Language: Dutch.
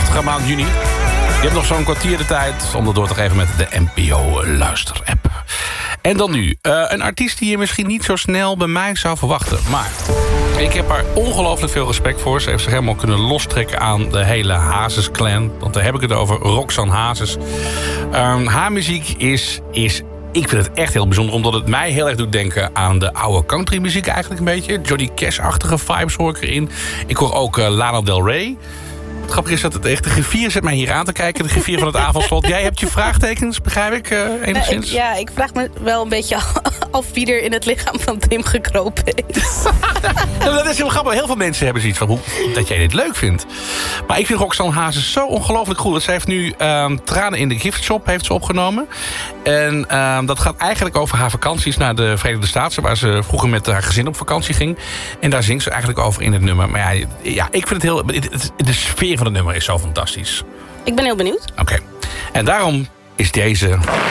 prachtige maand juni. Je hebt nog zo'n kwartier de tijd om dat door te geven met de NPO-luisterapp. En dan nu, een artiest die je misschien niet zo snel bij mij zou verwachten. Maar ik heb haar ongelooflijk veel respect voor. Ze heeft zich helemaal kunnen lostrekken aan de hele Hazes-clan. Want daar heb ik het over, Roxanne Hazes. Haar muziek is ik vind het echt heel bijzonder, omdat het mij heel erg doet denken aan de oude countrymuziek eigenlijk een beetje. Johnny Cash-achtige vibes hoor ik erin. Ik hoor ook Lana Del Rey. Het grappige is dat het echt de griffier zit mij hier aan te kijken. De griffier van het avondslot. Jij hebt je vraagtekens, begrijp ik, enigszins? Ik vraag me wel een beetje af wie er in het lichaam van Tim gekropen is. Dat is heel grappig. Heel veel mensen hebben zoiets van dat jij dit leuk vindt. Maar ik vind Roxanne Hazes zo ongelooflijk goed. Ze heeft nu Tranen in de Giftshop heeft ze opgenomen. En dat gaat eigenlijk over haar vakanties naar de Verenigde Staten, waar ze vroeger met haar gezin op vakantie ging. En daar zingt ze eigenlijk over in het nummer. Maar ja, ik vind het heel... De sfeer van het nummer is zo fantastisch. Ik ben heel benieuwd. Oké. En daarom is deze